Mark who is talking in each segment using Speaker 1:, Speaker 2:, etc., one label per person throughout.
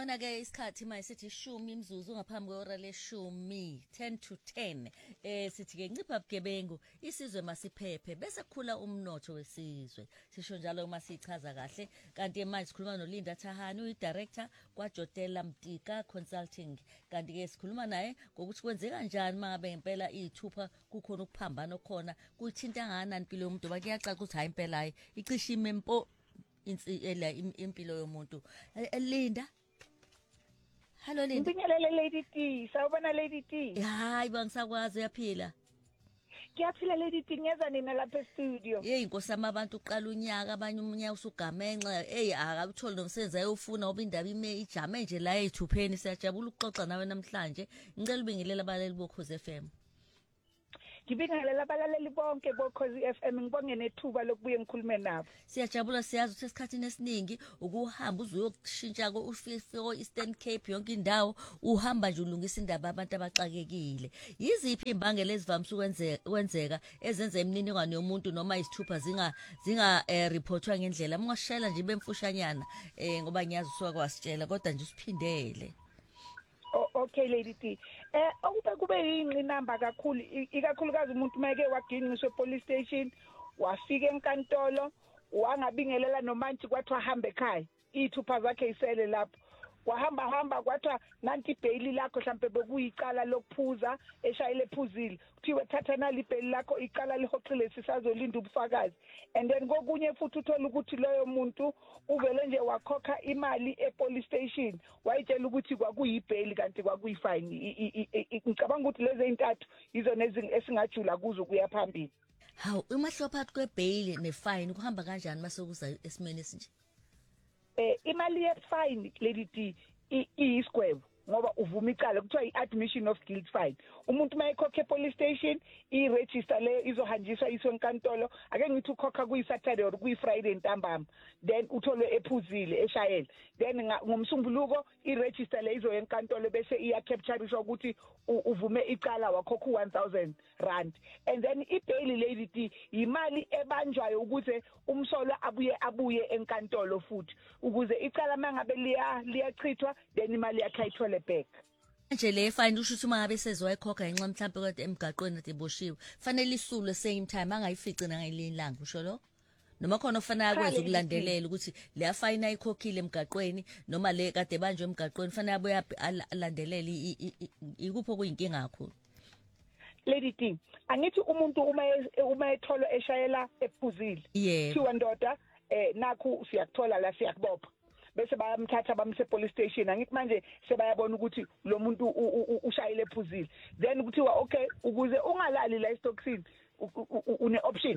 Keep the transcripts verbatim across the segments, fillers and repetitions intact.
Speaker 1: Uyabona ke isikhathi manje sithi ishumi imzuzu ngaphambi kwehora leshumi ten to ten. Eh sithi ke ncipha bugebengu isizwe masiphephe bese kukhula umnotho wesizwe. Sisho njalo uma sichaza kahle kanti manje sikhuluma noLinda Thahane uyidirector kwaJotela Mtika Consulting. Kanti ke sikhuluma naye ngokuthi kwenzeka kanjani mangabe ngempela izithupha kukhona ukuphambana okhona kuyithinta ngana impilo yomuntu bakuyacaca ukuthi hayi impela hayi icishime mpo insila impilo yomuntu. Linda. Hello Linda.
Speaker 2: Ngibingelele Lady T. Sawubona Lady T.
Speaker 1: Hayi bangisakwazi uyaphila.
Speaker 2: Ngiyaphila Lady T ngeza nina lapha e-studio.
Speaker 1: Hey inkosi yami abantu uqala unyaka abanye umunyaka usugamenxa hey akakutholi nomsebenzi ayofuna oba indaba ime ijame nje la ethupheni siyajabula ukuxoxa nawe namhlanje. Ngicela ubingelela abalali boKhozi F M.
Speaker 2: Ngibingelela abalaleli bonke boKhozi F M ngibonge nethuba lokubuye ngikhulume nabo.
Speaker 1: Siyajabula siyazi ukuthi esikhathini esiningi ukuhamba uzoyoshintsha ko ufiko Eastern Cape yonke indawo uhamba nje ulungisa indaba abantu abaxakekile. Yiziphi imbangela ezivamisa ukwenzeka kwenzeka ezenza imininingwane yomuntu noma izithupha zinga zinga eh, reportwa ngendlela mungashela nje bemfushanyana eh ngoba ngiyazi usuka kwasitshela kodwa nje usiphindele.
Speaker 2: Okay Lady T. Eh okube kube yinqinamba kakhulu ikakhulukazi umuntu mayeke waginqiswa police station wafika enkantolo wangabingelela nomantshi kwathi ahambe ekhaya ithupha zakhe isele lapho wahamba hamba kwathi nanti bail lakho mhlambe bekuyicala lokuphuza eshayile ephuzile kuthiwe thatha nali bail lakho icala lihoxile sisazolinda ubufakazi and then kokunye futhi uthola ukuthi loyo muntu uvele nje wakhokha imali epolice station wayitshela ukuthi kwakuyibail kanti kwakuyifine ngicabanga ukuthi lezi zintathu izona esingajula kuzo kuya phambili.
Speaker 1: Hawu umahlo phakathi kwebail nefine kuhamba kanjani masokuza esimene esinje?
Speaker 2: Eh imali ye fine Lady T iyisigwebo ngoba uvuma icala kuthiwa i-admission of guilt fine umuntu mayekhokhe police station i-register le izohanjiswa iswe enkantolo ake ngithi ukhokha kuyi-Saturday or kuyi-Friday ntambama then uthole ephuzile eshayela then ngomsumbuluko i-register le izoya enkantolo bese iya-capturisha ukuthi uvume icala wakhokha u-one thousand rand and then i-bail Lady T imali ebanjwayo ukuze umsolo abuye abuye enkantolo futhi ukuze icala mangabe liya liyachithwa then imali yakhe ayithole back.
Speaker 1: Nje le fine usho ukuthi mangabe sezoyikhokha ngenxa mhlawumbe kodwa emgaqweni adiboshiwe fanele isulwe same time angayifici nangelilanga usho lo noma khona ofanele akwenza ukulandelela ukuthi le fine ayikhokhile emgaqweni noma le kade banjwe emgaqweni fanele abuye alandelele ikupho kuyinkinga kakhulu.
Speaker 2: Lady T angithi umuntu uma uma ethola eshayela ephuzile kuthiwa ndoda eh nakho siyakuthola la siyakubopha bese bayamthatha bamse police station angithi manje sebayabona ukuthi lo muntu ushayile ephuzile then kuthiwa okay ukuze ungalali la estoksini une option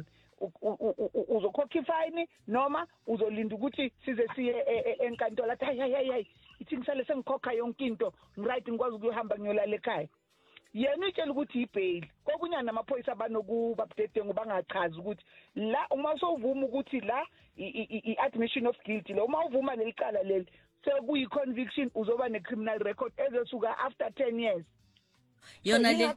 Speaker 2: uzokhokha ifine noma uzolinda ukuthi size siye enkantolo athi hayi hayi hayi ithi ngisale sengikhokha yonke into ngiright ngikwazi ukuyohamba ngiyolala ekhaya yena utshela ukuthi ibail kokunya namaphoyisa banokuba update ngoba bangachazi ukuthi la uma usovuma ukuthi la i-admission of guilt lo uma uvuma lelicala leli sekuyi conviction uzoba ne criminal record ezosuka after ten years
Speaker 1: yona le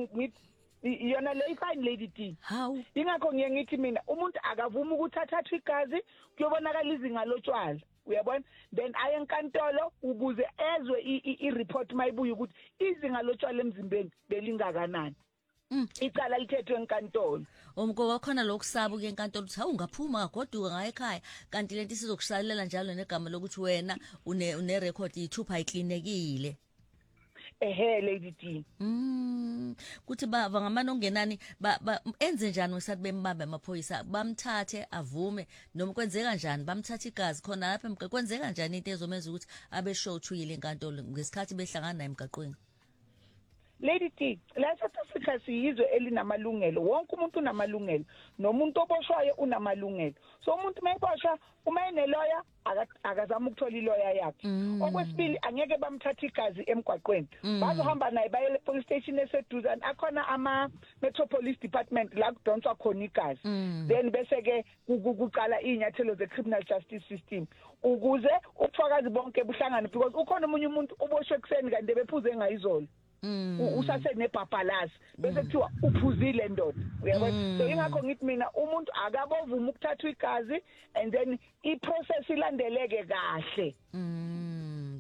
Speaker 2: yona le fine Lady T
Speaker 1: how
Speaker 2: ingakho ngiye ngithi mina umuntu akavuma ukuthi athathwe igazi kuyobonakala izinga lotshwala uyabona then aye enkantolo ukuze ezwe i-report mayibuye ukuthi izinga lotshwala emzimbeni belingakanani icala lithethwe enkantolo
Speaker 1: umko wakhona lokusaba ke enkantolo uthi hawu ungaphuma ngagoduka ngaye ekhaya kanti lento isizokusalela njalo negama lokuthi wena une une record ithupha iklinekile.
Speaker 2: Ehe Lady T
Speaker 1: mm kuthi bava ngamano ongenani enze njani ngesathi bembambe amaphoyisa bamthathe avume noma kwenzeka kanjani bamthatha igazi khona lapha emgaqweni kwenzeka kanjani into ezomenza ukuthi abe shothuyile enkantolo ngesikhathi behlangana naye emgaqweni.
Speaker 2: Lady T la South Africa siyizwe elinamalungelo wonke umuntu unamalungelo nomuntu oboshwayo unamalungelo so umuntu mayiboshwa uma eneloya akazama ukuthola iloya yakhe okwesibili angeke bamthatha igazi emgwaqweni bazohamba naye baye police station eseduzane akhona ama Metropolitan Department la kudonswa khona igazi then bese ke kuqala inyathelo ze criminal justice system ukuze ubufakazi bonke buhlangane because ukhona umunye umuntu uboshwe kuseni kanti bephuze ngayizolo usase nebhabhalazi bese kuthiwa uphuzile ndoda uyabona so ingakho ngithi mina umuntu akabovuma ukuthatha igazi and then iprocess ilandeleke kahle.
Speaker 1: mm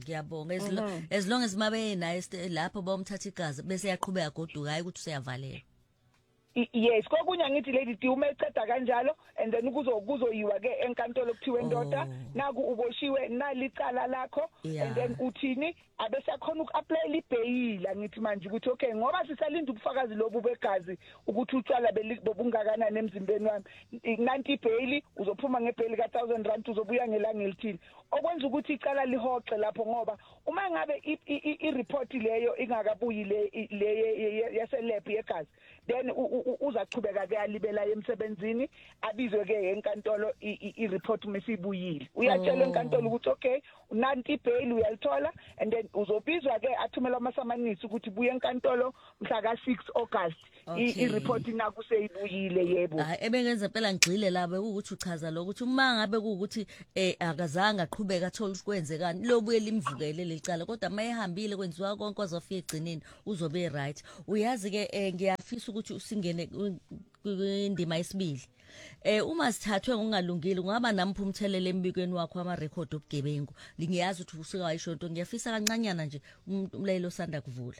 Speaker 1: ngiyabonga as long as long as mabe naye lapho bomthatha igazi bese yaqhubeka goduka hayi ukuthi useyavalelwa.
Speaker 2: Yes, kokunye ngithi lady T uma eceda kanjalo and then kuzo kuzoyiwa ke enkantolo kuthiwe ndoda naku uboshiwe nalicala lakho and then uthini abese akhona ukuapply libhayila ngithi manje ukuthi okay ngoba sisalinda ubufakazi lobu begazi ukuthi utshwala bobungakanani emzimbeni wami ninety bail uzophuma ngebhail ka one thousand rand uzobuya ngelanga elithini okwenza ukuthi icala lihoxe lapho ngoba uma ngabe i report leyo ingakabuyi le le yase lab yegazi then uzachubeka ke alibela emsebenzini abizwe ke enkantolo i report mesibuyile uyatshela enkantolo ukuthi okay ninety bail uyalithola and then uzobizwa ke athumela amasamanisi ukuthi buye enkantolo mhla ka six August i report naku seyibuyile yebo
Speaker 1: hayi ebengenza phela ngigxile labe ukuthi uchaza lo ukuthi uma ngabe ukuthi eh akazange aqhubeka athola ukwenzekani lobuye limvukele lecala kodwa mayehambile kwenziwa konke ozofika egcineni uzobe right uyazi ke ngiyafisa ukuthi usingene indima yesibili eh uma sithathwe ngokungalungile kungaba namphumthelele embikweni wakho ama record obugebengu lingiyazi ukuthi usuka wayisho into ngiyafisa kancanyana nje umlayelo osanda kuvula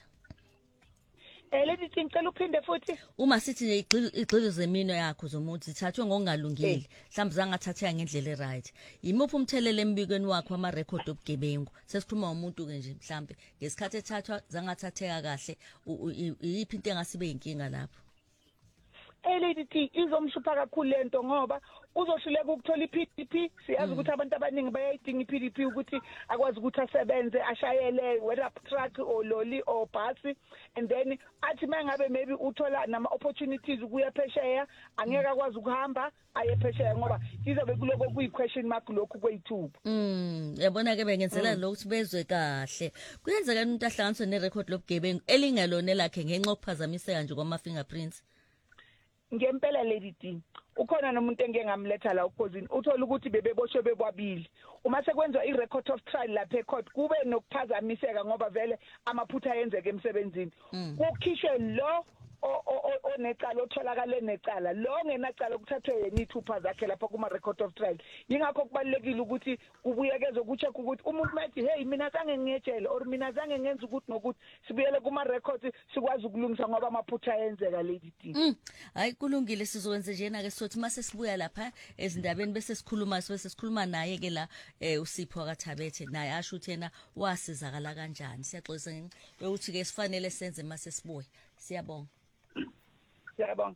Speaker 2: eh leti ngicela uphinde futhi
Speaker 1: uma sithi igxilo zemino yakho zomuntu zithathwe ngokungalungile mhlawumbe zangathatheka ngendlela eright yimuphi umthelele embikweni wakho ama record obugebengu sesikhuluma umuntu ke nje mhlawumbe ngesikhathi ethathwa zangathatheka kahle iyiphi into engasibe inkinga lapho
Speaker 2: Lady T izomshupha kakhulu lento ngoba uzohluleka ukuthola i-P D P siyazi ukuthi abantu abaningi bayayidinga i-P D P ukuthi akwazi ukuthi asebenze ashayele whether truck or lorry or bus and then athi mangabe maybe uthola nama opportunities ukuya phesheya angeke akwazi ukuhamba aye phesheya ngoba izobe kuloko kuyi question mark lokhu kweyithuba
Speaker 1: mm yabona ke bengenzela lokuthi bezwe kahle kuyenzeka umuntu ahlanganiswe nerecord lobugebengu elingelone lakhe ngenxa okuphazamiseka nje kwama fingerprints
Speaker 2: ngempela lady T ukhona nomuntu engengamletha la ukhosini uthola ukuthi bebeboshwe bebabili uma sekwenziwa i-record of trial lapha ecourt kube nokuphazamiseka ngoba vele amaphutha ayenzeke emsebenzini kukhishwe lo onecala otholakale necala lo ngenacala ukuthathwe yena ithupha zakhe lapha kuma record of trial yingakho kubalekile ukuthi ubuyekeze ukucheck ukuthi umuntu mathi hey mina zange ngiyetshela or mina zange ngenza ukuthi nokuthi sibuyele kuma records sikwazi ukulungisa ngoba amaphutha ayenzeka lady T
Speaker 1: hayi kulungile sizokwenza njena ke sothi mase sibuya lapha ezindabeni bese sikhuluma bese sikhuluma naye ke la uSipho kaThabethe naye asho ukuthi yena wasizakala kanjani siyaxolisa ukuthi ke sifanele senze mase sibuya siyabonga
Speaker 2: Siyabonga.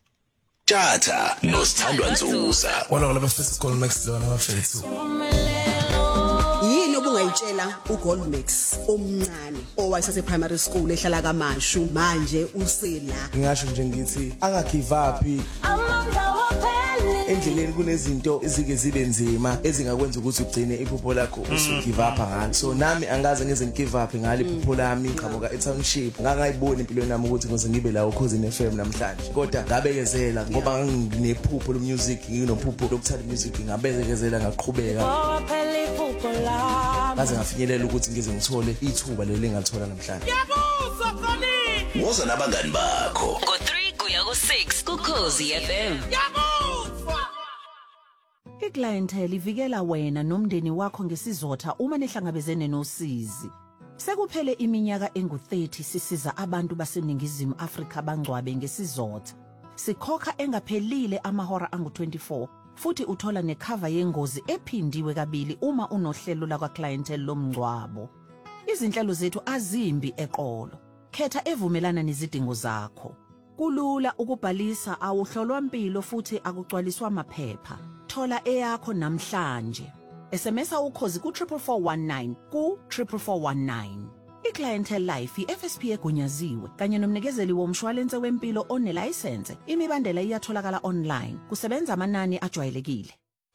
Speaker 3: Tata nosithandwa Nzuza.
Speaker 4: Wona lapha sifisa isikole Max lona bafethu.
Speaker 5: Yini obungayitshela uGold Mix omncane owayesase primary school ehlala kaMashu manje usela.
Speaker 4: Ngingasho nje ngithi anga give up. Endleleni kunezinto ezike zibe nzima ezingakwenza ukuthi ugcine iphupho lakho usu give up ngalo. So nami angaze ngeze ngive up ngalo iphupho lami ngiqhamuka eTownship. Ngangayiboni empilweni nami ukuthi ngize ngibe la ukhosini F M namhlanje. Kodwa ngabekezela ngoba nginephupho lo music nginophupho lokuthatha music ngabekezela ngaqhubeka. Baze ngafinyelela ukuthi ngize ngithole ithuba leli engalithola namhlanje.
Speaker 3: Yabuza Fani. Woza nabangani bakho.
Speaker 6: Ngo three kuya ku six ku Khosi F M.
Speaker 7: Iclientele ivikela wena nomndeni wakho ngesizotha uma nehlangabezene nosizi. Sekuphele iminyaka engu thirty sisiza abantu baseningizimu Afrika bangcwabe ngesizotha. Sikhokha engaphelile amahora angu twenty-four futhi uthola necover yengozi ephindiwe kabili uma unohlelo la clientele lomngcwabo. Izinhlelo zethu azimbi eqolo. Khetha evumelana nezidingo zakho. Kulula ukubhalisa awuhlolwa impilo futhi akugcwaliswa amaphepha. Thola eyakho namhlanje. S M S ukhozi ku four four one nine ku four four one nine. iClientele Life i-F S P egunyaziwe kanye nomnikezeli womshwalense wempilo onelicense. Imibandela iyatholakala online. Kusebenza amanani ajwayelekile.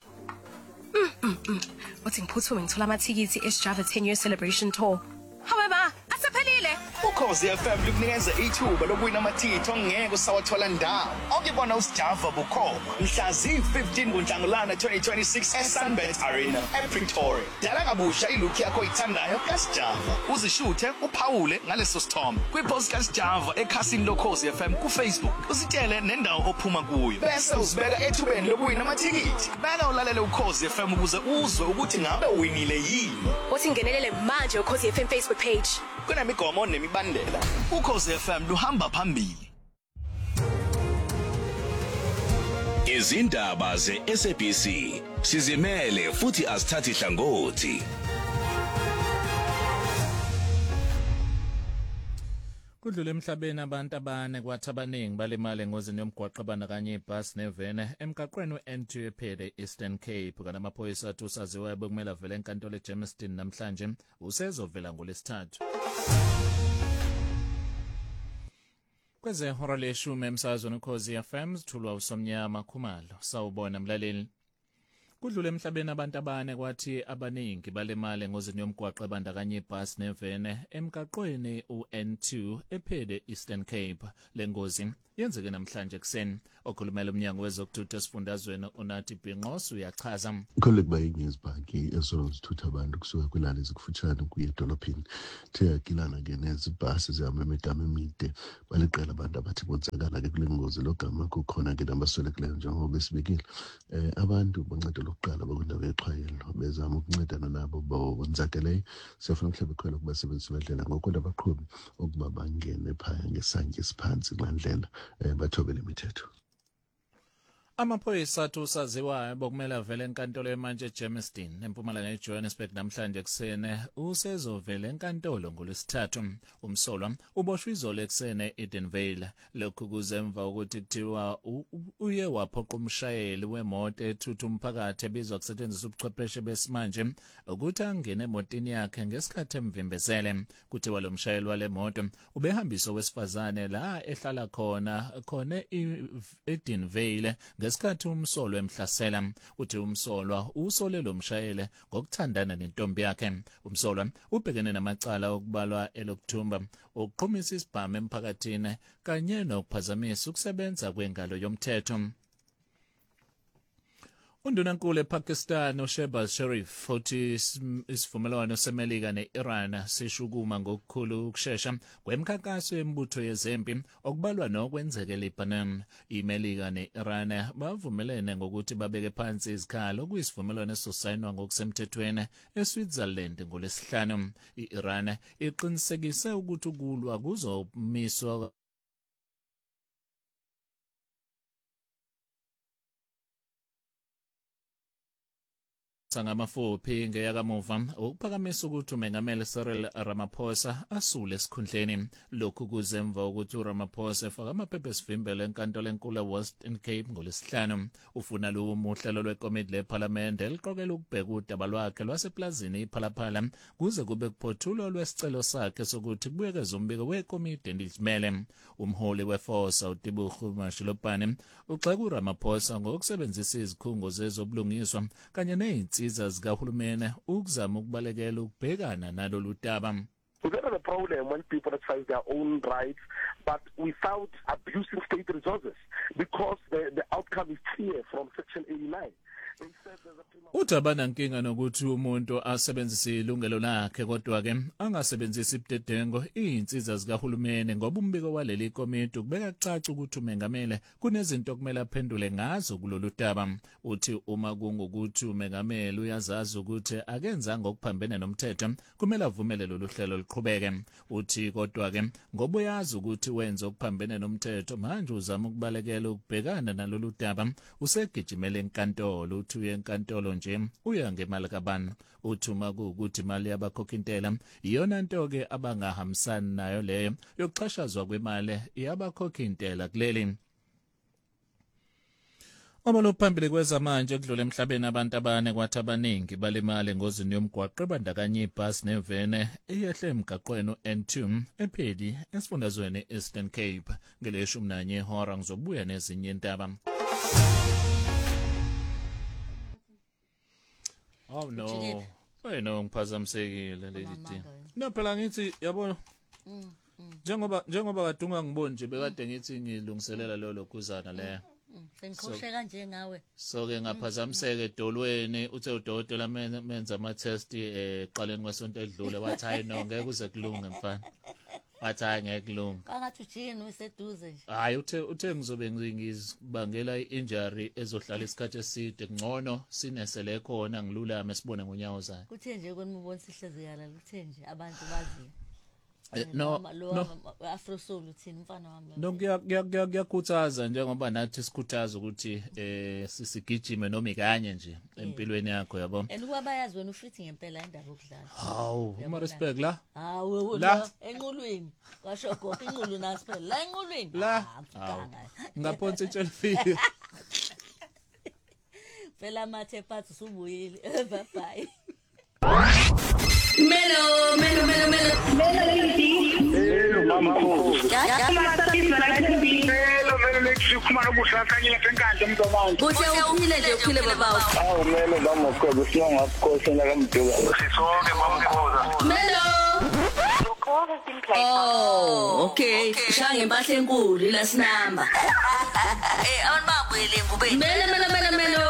Speaker 8: Uthi ngiphuthume ngithola amathikithi eSjava ten year celebration tour. However, asephelile.
Speaker 3: Ukhosi F M lukunikeza ithuba lokuwina amathikithi ongeke usawathola ndawo. Okubona uSjava bukhoma mhla zi fifteen kuNhlangulana twenty twenty-six eSunbet Arena ePretoria. Dala kabusha ilook yakho oyithandayo kaSjava. Uzishuthe uphawule ngaleso sithombe. Kwipost kaSjava ekhasini lokhosi F M kuFacebook. Usitshele nendawo ophuma kuyo. Bese usibeka ethubeni lokuwina amathikithi. Bala ulalele ukhosi F M ukuze uzwe ukuthi ngabe uwinile yini.
Speaker 8: ukuthi ngenelele manje ukhosi F M Facebook page.
Speaker 3: Kunemigomo nemibandela. Ukhosi F M luhamba phambili.
Speaker 9: Izindaba ze-S A B C sizimele futhi asithathi hlangothi.
Speaker 10: Kudlule emhlabeni abantu abane kwathi abaningi balimala engozini yomgwaqo abandakanya ibhasi nevene emgaqweni we-N two ephele Eastern Cape kana amaphoyisa athi usaziwayo bekumele avele enkantolo eGermiston namhlanje usezovela ngolesithathu. Kweze hora leshumi emsazweni ukhozi F M sithulwa usomnyama Khumalo sawubona mlaleli. Kudlule emhlabeni abantu abane kwathi abaningi balemali engozini yomgwaqo abandakanya ibhasi nevene emgaqweni u-N two ephele Eastern Cape. Lengozi yenzeke namhlanje ekseni. Okhulumela umnyango wezokuthutha esifundazweni uNathi Bhinqosi uyachaza.
Speaker 11: Kukhole kuba ingezibhaki ezizithutha abantu kusuka kwilali ezikufutshane kuye edolophini. The yakilana ke nezibhasi zihamba imigama emide baliqela abantu abathi bonzakala ke kule ngozi logama kukhona ke nabaswelekileyo njengoba besibekile. Eh abantu boncedo lokuqala bakundawo yexhayelo bezama ukuncedana nabo bonzakeleyo. Siyafuna mhlawumbe khona kubasebenzisa indlela ngokwenda abaqhubi ukuba bangene phaya ngesantya esiphansi ngandlela eh bathobele imithetho.
Speaker 10: Amaphoyisa athi usaziwayo bokumele avele enkantolo yemanje eGermiston empumalanga eJohannesburg namhlanje eksene usezovela enkantolo ngolesithathu. Umsolwa uboshwe izolo eksene eEdenvale. Lokhu kuzemva ukuthi kuthiwa uye waphoqa umshayeli wemoto ethutha umphakathi ebizwa kusetshenziswa ubuchwepheshe besimanje ukuthi angene emotini yakhe ngesikhathi emvimbezele. Kuthiwa lo mshayeli wale moto ubehambisa owesifazane la ehlala khona khona eEdenvale ngesikhathi umsolwa emhlasela. Uthi umsolwa usole lo mshayeli ngokuthandana nentombi yakhe. Umsolwa ubhekene namacala okubalwa elokuthumba, ukuqhumisa isibhamu emphakathini kanye nokuphazamisa ukusebenza kwengalo yomthetho. Undunankulu ePakistan uShehbaz Sharif futhi isivumelwano seMelika ne-Iran sishukuma ngokukhulu ukushesha kwemikhankaso yembutho yezempi okubalwa nokwenzeka eLebanon. iMelika ne-Iran bavumelene ngokuthi babeke phansi izikhalo kuyisivumelwano esosayinwa ngokusemthethweni eSwitzerland ngolesihlanu. I-Iran iqinisekise ukuthi ukulwa kuzomiswa sangamafuphi ngeyakamuva ukuphakamisa ukuthi umengameli Cyril Ramaphosa asule esikhundleni. Lokhu kuzemva ukuthi uRamaphosa efaka amaphepha esivimbelo enkantolo enkulu eWestern Cape ngolesihlanu. Ufuna lo muhlelo lwekomiti leParliament eliqokela ukubheka udaba lwakhe lwaseplazini iPhalaphala kuze kube kuphothulwa lwesicelo sakhe sokuthi kubuyekeze umbiko wekomiti endizimele. Umholi weForce uTibugu Mashilopane uxeka uRamaphosa ngokusebenzisa izikhungo zezobulungiswa kanye neinsi iza zikahulumene ukuzama ukubalekela ukubhekana nalolu daba.
Speaker 12: We've got a problem when people exercise their own rights, but without abusing state resources, because the, the outcome is clear from Section eighty-nine.
Speaker 10: Utabana nkinga nokuthi umuntu asebenzise ilungelo lakhe kodwa ke angasebenzisi ibudedengo izinsiza zikahulumene ngoba umbiko waleli komiti ukubeka kucaca ukuthi umengamele kunezinto okumele aphendule ngazo kulolu daba. Uthi uma kungukuthi umengamele uyazazi ukuthi akenzanga okuphambene nomthetho kumele avumele lolu hlelo liqhubeke. Uthi kodwa ke ngoba uyazi ukuthi wenza okuphambene nomthetho manje uzama ukubalekela ukubhekana nalolu daba usegijimela enkantolo. Uthi uye enkantolo nje uya ngemali kabani. Uthi uma kuukuthi imali yabakhokhintela iyona nto ke abangahambisani nayo leyo yokuxhashazwa kwemali yabakhokhintela kuleli. Omalo phambili kwezamanje kudlule emhlabeni abantu abane kwathi abaningi balimala engozini yomgwaqo ebandakanya ibhasi nevene eyehle emgaqweni u-N two epheli esifundazweni Eastern Cape. Ngeleshumi nanye ihora ngizobuya nezinye indaba. Oh no. Wena ngiphazamisekile leli. No phela ngithi yabona. Njengoba njengoba kadunga ngiboni nje bekade ngithi ngilungiselela lo lokhuzana le.
Speaker 1: Sengikhohle kanje ngawe.
Speaker 10: So ke ngaphazamiseke edolweni uthe udokotela menza ama test eqaleni kwesonto edlule wathi hayi no ngeke uze kulunge mfana. wathi hayi ngeke kulunga
Speaker 1: Angathi ujini useduze nje.
Speaker 10: hayi uthe uthe ngizobe ngizibangela i-injury ezohlala isikhathi eside ngcono sinesele khona ngilulame sibone ngonyawo zayo
Speaker 1: Kuthe nje kweni ubona sihlezekala kuthe nje abantu bazi
Speaker 10: no no
Speaker 1: Afro Soul uthini mfana wami
Speaker 10: no kuyakhuthaza njengoba nathi sikhuthaza ukuthi eh sisigijime noma ikanye nje empilweni yakho yabo
Speaker 1: and kwabayazi wena ufithi ngempela indaba yokudlala
Speaker 10: hawu uma respect la
Speaker 1: hawu la enqulwini washo gogo inqulu nasi phela la enqulwini
Speaker 10: la ngaphonsi Chelsea
Speaker 1: phela mathe phathi subuyile bye bye
Speaker 6: Melo, melo, melo, melo.
Speaker 13: Melo lady. Hello mama Khosi. Ya masatiswa la T V. Hello melo lady kuma nokuhlakanyela enkandla mntobanje.
Speaker 6: Kuhle uphile nje uphile babawo.
Speaker 13: Awu melo mama Khosi siyonga Khosi la kamduka. Sisonke mama Khosi.
Speaker 6: Melo. Oh, okay. Shanga impahla enkulu ila sinamba. Eh, abantu babuyele ngubeni. Melo, melo, melo, melo.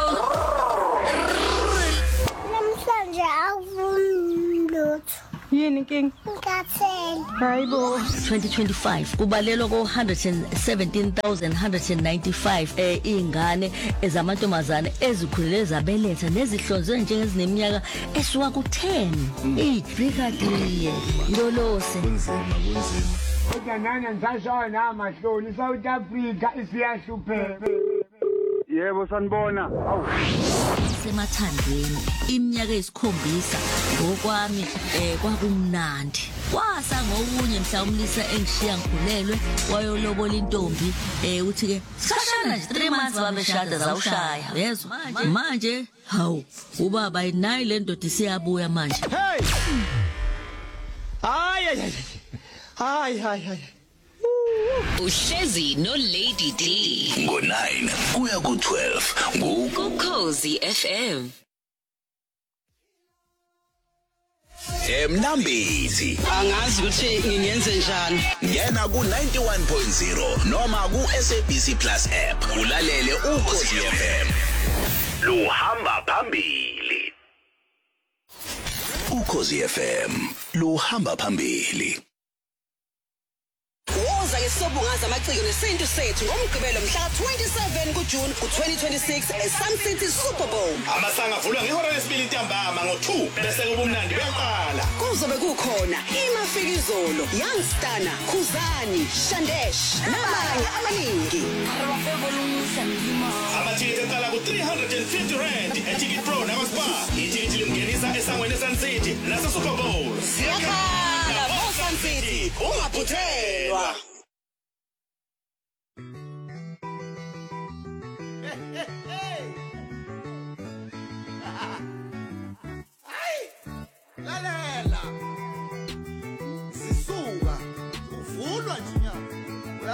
Speaker 14: Namhlanje avumlutho.
Speaker 15: Yini king?
Speaker 14: Nkathela.
Speaker 15: Hayibo.
Speaker 1: twenty twenty-five kubalelwa ko one hundred seventeen thousand one hundred ninety-five eh ingane ezamantombazane ezikhulele zabeletha nezihlonzwe njengezineminyaka esuka ku ten. Eh Brigadier Ndolose.
Speaker 16: Kunzima kunzima. Kodwa nana ngisashona amahloni South Africa isiyahlupheka.
Speaker 13: Yebo sanibona. Awu.
Speaker 1: Semathandweni iminyaka esikhombisa ngokwami eh kwakumnandi kwasa ngokunye mhlawumlisa engishiya ngikhulelwe wayolobola intombi eh uthi ke sashana nje three months babeshada zawushaya yezwa manje hawu ubaba ayinayi le ndoda isiyabuya manje
Speaker 17: hey ay ay ay ay ay
Speaker 6: Uhlezi no Lady D
Speaker 9: ngo nine kuya ku twelve
Speaker 6: ku Cozi F M.
Speaker 9: Emnambithi
Speaker 17: angazi ukuthi ngingenze njani
Speaker 9: ngena ku ninety-one point zero noma ku S A B C Plus app ulalele uKhosi F M luhamba phambili uKhosi F M luhamba phambili
Speaker 5: Woza ke sobungaza amaciko nesintu sethu ngomgqibelo mhla twenty-seven kuJune ku-twenty twenty-six eSun City Super Bowl.
Speaker 3: Amasanga avulwa ngehora lesibili ntambama ngo-two bese kubumnandi buyaqala.
Speaker 5: Kuzobe kukhona iMafikizolo, Youngstana, Khuzani, Shandesh nabanye abaningi.
Speaker 3: Amathikithi eqala ku-three hundred fifty rand eTicket Pro nakwaSpar. Ithikithi limngenisa esangweni eSun City nase-Super Bowl.
Speaker 5: Siyakhala ngoSun City ungaphuthelwa.
Speaker 17: Lalela